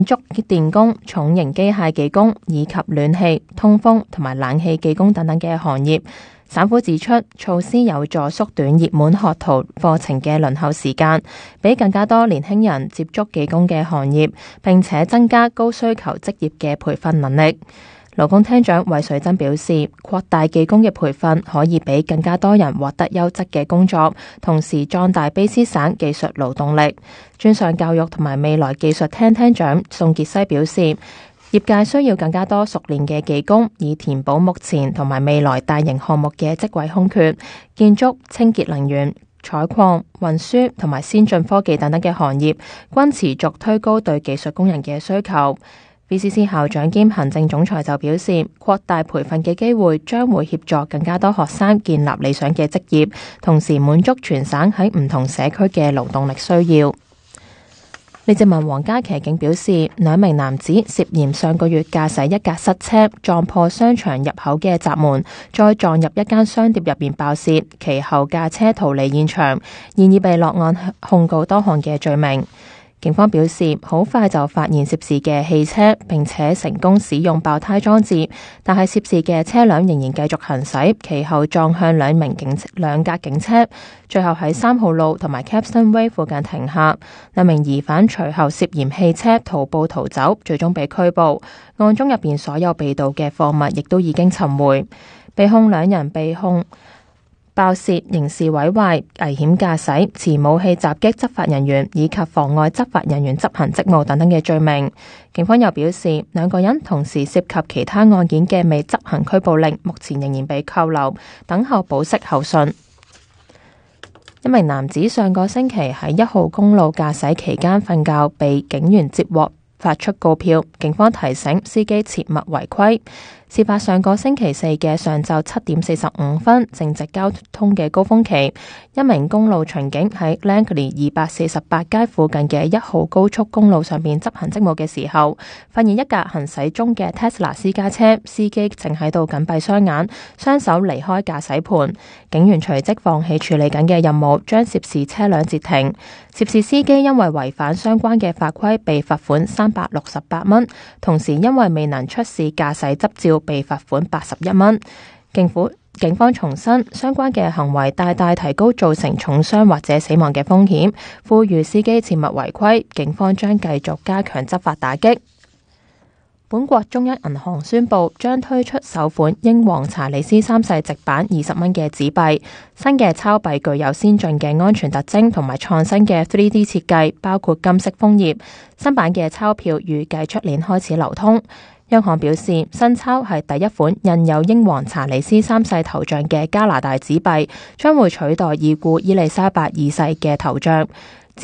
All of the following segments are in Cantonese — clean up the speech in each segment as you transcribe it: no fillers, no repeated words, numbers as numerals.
建築電工、重型機械技工以及暖氣、通風同埋冷氣技工等等嘅行業。省府指出，措施有助縮短熱門學徒課程嘅輪候時間，俾更加多年輕人接觸技工嘅行業，並且增加高需求職業嘅培訓能力。勞工廳長韋水珍表示，擴大技工嘅培訓可以俾更加多人獲得優質嘅工作，同時壯大卑詩省技術勞動力。專上教育同埋未來技術廳廳長宋傑西表示，業界需要更加多熟練嘅技工，以填補目前同埋未來大型項目嘅職位空缺。建築、清潔能源、採礦、運輸同埋先進科技等等嘅行業均持續推高對技術工人嘅需求。BCC 校長兼行政總裁就表示，擴大培訓嘅機會將會協助更加多學生建立理想嘅職業，同時滿足全省喺唔同社區嘅勞動力需要。列治文皇家騎警表示，兩名男子涉嫌上個月駕駛一架失車撞破商場入口嘅閘門，再撞入一間商店入面爆竊，其後駕車逃離現場，現已被落案控告多項嘅罪名。警方表示，好快就發現涉事嘅汽車，並且成功使用爆胎裝置，但係涉事嘅車輛仍然繼續行駛，其後撞向兩架警車，最後喺3號路同埋 Capstan Way 附近停下。兩名疑犯隨後涉嫌汽車徒步逃走，最終被拘捕。案中入邊所有被盜嘅貨物亦都已經尋回。被控兩人被控爆竊、刑事毀壞、危險駕駛、持武器襲擊執法人員以及妨礙執法人員執行職務等等嘅罪名。警方又表示，兩個人同時涉及其他案件嘅未執行拘捕令，目前仍然被扣留，等候保釋候訊。一名男子上個星期喺1號公路駕駛期間瞓覺，被警員接獲發出告票，警方提醒司機切勿違規。事發上個星期四嘅上晝7點45分，正值交通嘅高峰期，一名公路巡警喺 Langley 248街附近嘅1號高速公路上面執行職務嘅時候，發現一架行駛中嘅 Tesla 私家車，司機正喺度緊閉雙眼，雙手離開駕駛盤。警員隨即放棄處理緊嘅任務，將涉事車輛截停。涉事司機因為違反相關嘅法規，被罰款368蚊，同時因為未能出示駕駛執照，被罰款81蚊。警方重申，相關嘅行為大大提高造成重傷或者死亡嘅風險，呼籲司機切勿違規。警方將繼續加強執法打擊。本國中央銀行宣布將推出首款英皇查理斯3世直版20蚊嘅紙幣。新嘅鈔幣具有先進嘅安全特徵同埋創新嘅 3D 設計，包括金色楓葉。新版嘅鈔票預計出年開始流通。央行表示，新鈔係第一款印有英皇查理斯3世頭像嘅加拿大紙幣，將會取代已故伊麗莎白2世嘅頭像。自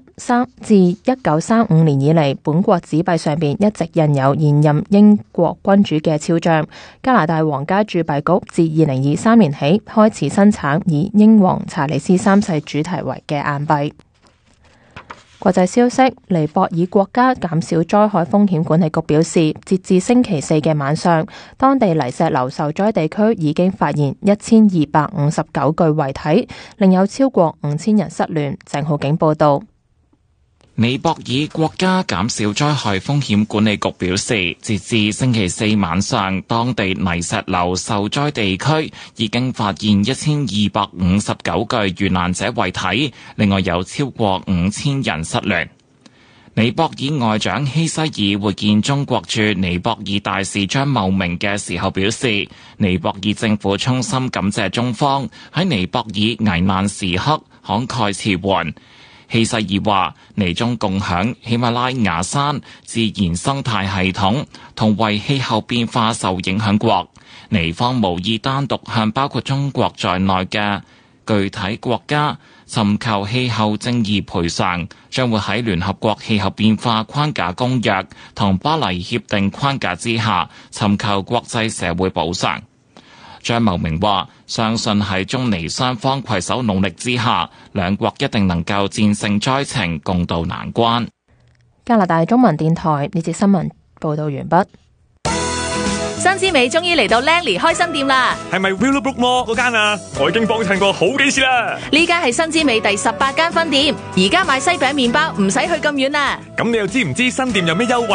1935年以嚟，本國紙幣上邊一直印有現任英國君主嘅肖像。加拿大皇家鑄幣局自2023年起開始生產以英皇查理斯3世主題為嘅硬幣。國際消息，尼泊爾國家減少災害風險管理局表示，截至星期四嘅晚上，當地泥石流受災地區已經發現1259具遺體，另有超過5000人失聯。鄭浩景報道。 尼泊爾國家減少災害風險管理局表示，截至星期四晚上，當地泥石流受災地區已經發現1259具遇難者遺體，另外有超過5000人失聯。尼泊爾外長希西爾會見中國駐尼泊爾大使張茂明嘅時候表示，尼泊爾政府衷心感謝中方喺尼泊爾危難時刻慷慨辭援。希西爾話：尼中共享喜馬拉雅山自然生態系統，同為氣候變化受影響國，尼方無意單獨向包括中國在內嘅具體國家尋求氣候正義賠償，將會喺聯合國氣候變化框架公約同巴黎協定框架之下尋求國際社會補償。張茂明話：相信喺中尼雙方攜手努力之下，兩國一定能夠戰勝災情，共度難關。 加拿大中文電台呢節新聞報道完畢。 新之美終於嚟到 Langley 開新店啦！ 係咪 Willowbrook Mall 嗰間啊？我已經幫襯過好幾次啦。 呢間係新之美第18間分店，而家買西餅麵包唔使去咁遠啦。 咁你又知唔知新店有咩優惠？